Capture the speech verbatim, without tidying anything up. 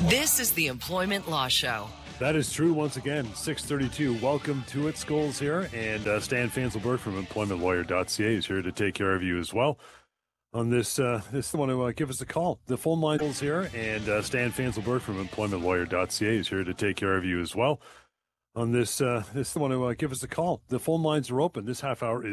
This is the Employment Law Show. That is true once again. six thirty-two. Welcome to it. Scholes here. And uh, Stan Fanselberg from employment lawyer dot c a is here to take care of you as well. On this, uh, this one to uh, give us a call. The phone line is here. And uh, Stan Fanselberg from employment lawyer dot c a is here to take care of you as well. On this, uh, this one to uh, give us a call. The phone lines are open. This half hour is